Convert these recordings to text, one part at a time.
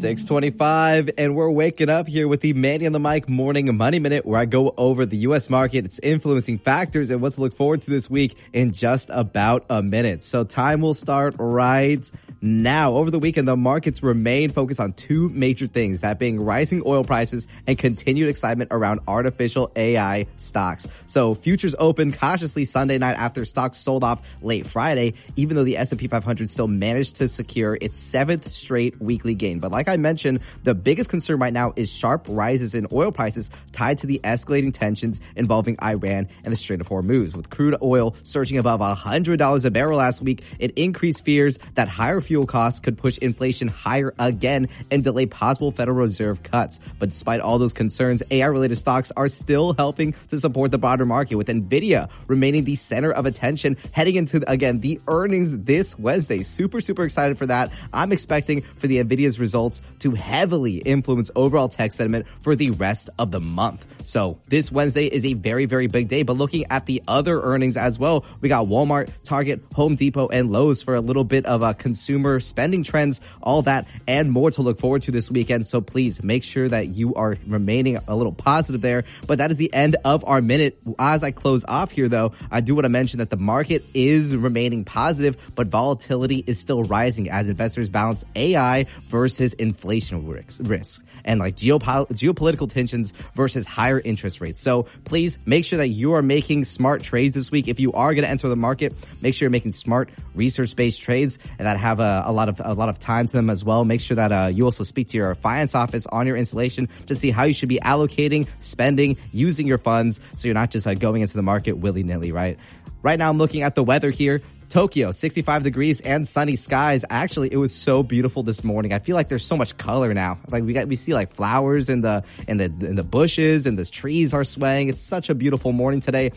6:25, and we're waking up here with the Manny on the Mic Morning Money Minute, where I go over the U.S. market, its influencing factors, and what to look forward to this week in just about a minute. So time will start right now. Over the weekend, the markets remain focused on two major things, that being rising oil prices and continued excitement around artificial AI stocks. So futures opened cautiously Sunday night after stocks sold off late Friday, even though the S&P 500 still managed to secure its seventh straight weekly gain. But like I mentioned, the biggest concern right now is sharp rises in oil prices tied to the escalating tensions involving Iran and the Strait of Hormuz. With crude oil surging above $100 a barrel last week, it increased fears that higher fuel costs could push inflation higher again and delay possible Federal Reserve cuts. But despite all those concerns, AI-related stocks are still helping to support the broader market, with NVIDIA remaining the center of attention heading into, again, the earnings this Wednesday. Super excited for that. I'm expecting for the NVIDIA's results to heavily influence overall tech sentiment for the rest of the month. So this Wednesday is a very big day, but looking at the other earnings as well, we got Walmart, Target, Home Depot, and Lowe's for a little bit of consumer spending trends, all that and more to look forward to this weekend. So please make sure that you are remaining a little positive there. But that is the end of our minute. As I close off here, though, I do want to mention that the market is remaining positive, but volatility is still rising as investors balance AI versus inflation risk and like geopolitical tensions versus higher interest rates. So please make sure that you are making smart trades this week. If you are going to enter the market, make sure you're making smart research-based trades and that have a lot of time to them as well. Make sure that you also speak to your finance office on your installation to see how you should be allocating, spending, using your funds, so you're not just going into the market willy-nilly, right? Right now I'm looking at the weather here. Tokyo, 65 degrees and sunny skies. Actually, it was so beautiful this morning. I feel like there's so much color now. Like we see like flowers in the bushes, and the trees are swaying. It's such a beautiful morning today.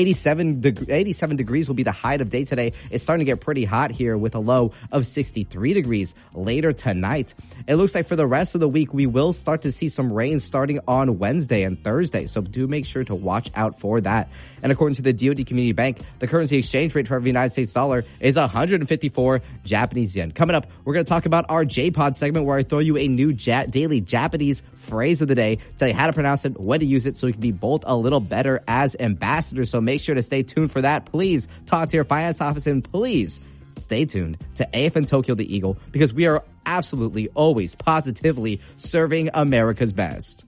87 degrees will be the height of day today. It's starting to get pretty hot here with a low of 63 degrees later tonight. It looks like for the rest of the week, we will start to see some rain starting on Wednesday and Thursday. So do make sure to watch out for that. And according to the DoD Community Bank, the currency exchange rate for every United States dollar is 154 Japanese yen. Coming up, we're going to talk about our J-Pod segment, where I throw you a new daily Japanese phrase of the day, tell you how to pronounce it, when to use it, so we can be both a little better as ambassadors. So make sure to stay tuned for that. Please talk to your finance office, and please stay tuned to AFN Tokyo the Eagle, because we are absolutely always positively serving America's best.